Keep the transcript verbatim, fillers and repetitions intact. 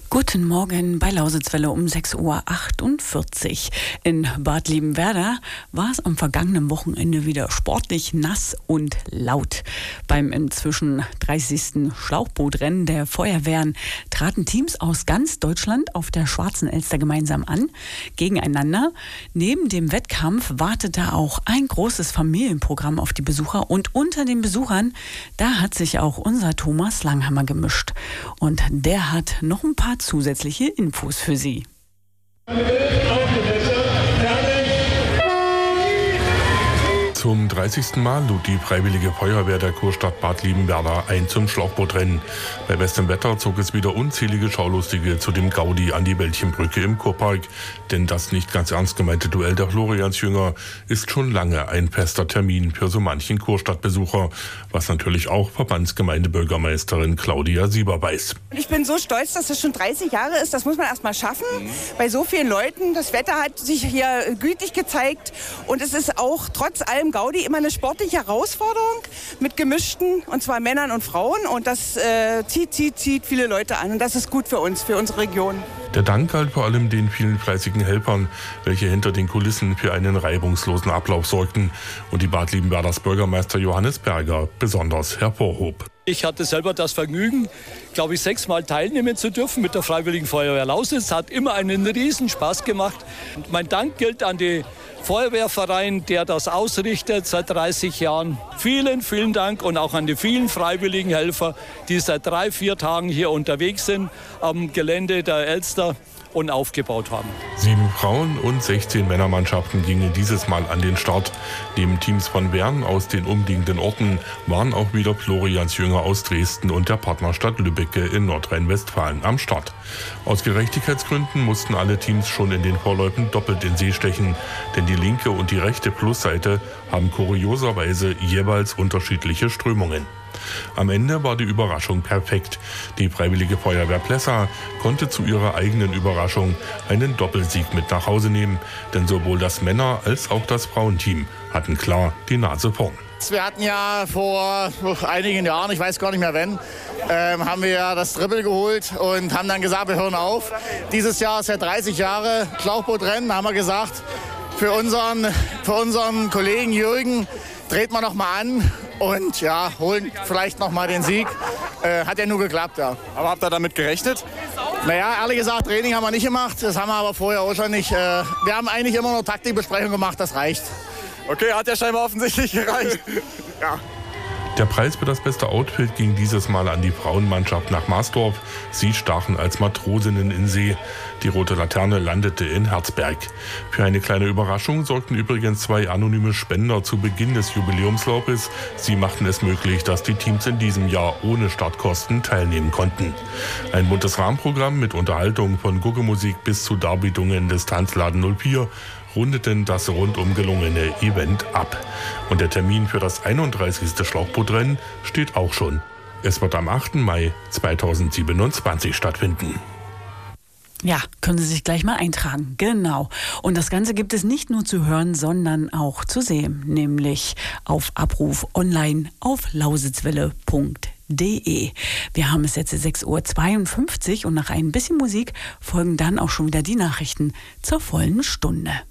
Guten Morgen bei Lausitzwelle um sechs Uhr achtundvierzig. In Bad Liebenwerda war es am vergangenen Wochenende wieder sportlich nass und laut. Beim inzwischen dreißigsten Schlauchbootrennen der Feuerwehren traten Teams aus ganz Deutschland auf der Schwarzen Elster gemeinsam an, gegeneinander. Neben dem Wettkampf wartete auch ein großes Familienprogramm auf die Besucher und unter den Besuchern, da hat sich auch unser Thomas Langhammer gemischt. Und der hat noch ein paar zusätzliche Infos für Sie. Zum dreißigsten Mal lud die Freiwillige Feuerwehr der Kurstadt Bad Liebenwerda ein zum Schlauchbootrennen. Bei bestem Wetter zog es wieder unzählige Schaulustige zu dem Gaudi an die Wäldchenbrücke im Kurpark. Denn das nicht ganz ernst gemeinte Duell der Floriansjünger ist schon lange ein fester Termin für so manchen Kurstadtbesucher, was natürlich auch Verbandsgemeindebürgermeisterin Claudia Sieber weiß. Ich bin so stolz, dass das schon dreißig Jahre ist. Das muss man erst mal schaffen. Mhm. Bei so vielen Leuten. Das Wetter hat sich hier gütig gezeigt. Und es ist auch trotz allem Gaudi immer eine sportliche Herausforderung mit gemischten, und zwar Männern und Frauen. Und das äh, zieht, zieht, zieht viele Leute an. Und das ist gut für uns, für unsere Region. Der Dank galt vor allem den vielen fleißigen Helfern, welche hinter den Kulissen für einen reibungslosen Ablauf sorgten und die Bad Liebenwerdas Bürgermeister Johannes Berger besonders hervorhob. Ich hatte selber das Vergnügen, glaube ich, sechsmal teilnehmen zu dürfen mit der Freiwilligen Feuerwehr Lausitz. Hat immer einen riesen Spaß gemacht. Und mein Dank gilt an den Feuerwehrverein, der das ausrichtet seit dreißig Jahren. Vielen, vielen Dank und auch an die vielen freiwilligen Helfer, die seit drei, vier Tagen hier unterwegs sind am Gelände der Elster und aufgebaut haben. Sieben Frauen- und sechzehn Männermannschaften gingen dieses Mal an den Start. Neben Teams von Bern aus den umliegenden Orten waren auch wieder Floriansjünger aus Dresden und der Partnerstadt Lübbecke in Nordrhein-Westfalen am Start. Aus Gerechtigkeitsgründen mussten alle Teams schon in den Vorläufen doppelt in See stechen, denn die linke und die rechte Plusseite haben kurioserweise jeweils unterschiedliche Strömungen. Am Ende war die Überraschung perfekt. Die Freiwillige Feuerwehr Plessa konnte zu ihrer eigenen Überraschung einen Doppelsieg mit nach Hause nehmen, denn sowohl das Männer- als auch das Frauenteam hatten klar die Nase vorn. Wir hatten ja vor einigen Jahren, ich weiß gar nicht mehr wann, ähm, haben wir ja das Triple geholt und haben dann gesagt, wir hören auf. Dieses Jahr ist ja dreißig Jahre Schlauchbootrennen, haben wir gesagt, für unseren, für unseren Kollegen Jürgen dreht man noch mal an und ja, holen vielleicht noch mal den Sieg. Äh, hat ja nur geklappt, ja. Aber habt ihr damit gerechnet? Naja, ehrlich gesagt, Training haben wir nicht gemacht. Das haben wir aber vorher auch schon nicht. Äh, wir haben eigentlich immer nur Taktikbesprechung gemacht, das reicht. Okay, hat ja scheinbar offensichtlich gereicht. Ja. Der Preis für das beste Outfit ging dieses Mal an die Frauenmannschaft nach Marsdorf. Sie stachen als Matrosinnen in See. Die Rote Laterne landete in Herzberg. Für eine kleine Überraschung sorgten übrigens zwei anonyme Spender zu Beginn des Jubiläumslaufes. Sie machten es möglich, dass die Teams in diesem Jahr ohne Startkosten teilnehmen konnten. Ein buntes Rahmenprogramm mit Unterhaltung von Guggemusik bis zu Darbietungen des Tanzladen null vier rundeten das rundum gelungene Event ab. Und der Termin für das einunddreißigste Schlauchbootrennen steht auch schon. Es wird am achten Mai zweitausendsiebenundzwanzig stattfinden. Ja, können Sie sich gleich mal eintragen. Genau. Und das Ganze gibt es nicht nur zu hören, sondern auch zu sehen. Nämlich auf Abruf online auf lausitzwelle punkt de. Wir haben es jetzt sechs Uhr zweiundfünfzig und nach ein bisschen Musik folgen dann auch schon wieder die Nachrichten zur vollen Stunde.